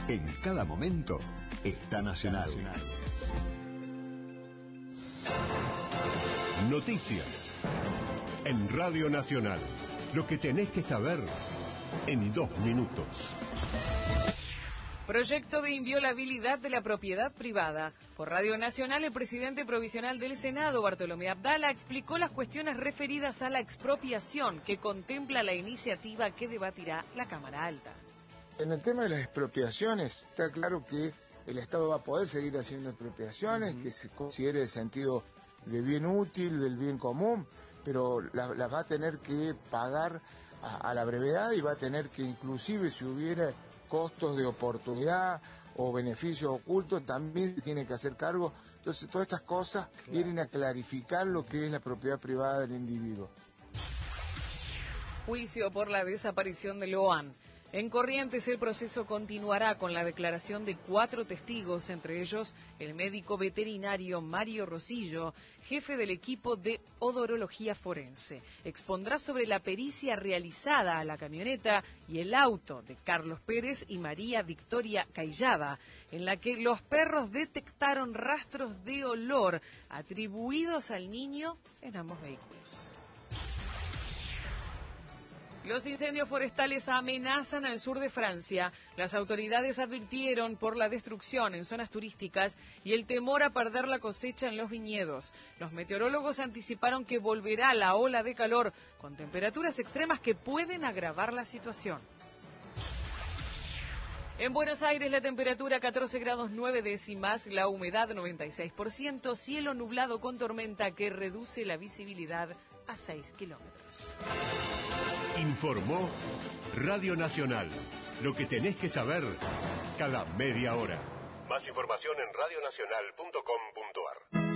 En cada momento está Nacional. Noticias. En Radio Nacional. Lo que tenés que saber en 2 minutos. Proyecto de inviolabilidad de la propiedad privada. Por Radio Nacional, el presidente provisional del Senado, Bartolomé Abdala, explicó las cuestiones referidas a la expropiación que contempla la iniciativa que debatirá la Cámara Alta. En el tema de las expropiaciones, está claro que el Estado va a poder seguir haciendo expropiaciones, que se considere el sentido de bien útil, del bien común, pero las va a tener que pagar a la brevedad y va a tener que, inclusive si hubiera costos de oportunidad o beneficios ocultos, también se tiene que hacer cargo. Entonces todas estas cosas vienen a clarificar lo que es la propiedad privada del individuo. Juicio por la desaparición de Loan. En Corrientes el proceso continuará con la declaración de 4 testigos, entre ellos el médico veterinario Mario Rosillo, jefe del equipo de odorología forense. Expondrá sobre la pericia realizada a la camioneta y el auto de Carlos Pérez y María Victoria Cayaba, en la que los perros detectaron rastros de olor atribuidos al niño en ambos vehículos. Los incendios forestales amenazan al sur de Francia. Las autoridades advirtieron por la destrucción en zonas turísticas y el temor a perder la cosecha en los viñedos. Los meteorólogos anticiparon que volverá la ola de calor con temperaturas extremas que pueden agravar la situación. En Buenos Aires la temperatura 14 grados 9 décimas, la humedad 96%, cielo nublado con tormenta que reduce la visibilidad a 6 kilómetros. Informó Radio Nacional. Lo que tenés que saber cada media hora. Más información en radionacional.com.ar.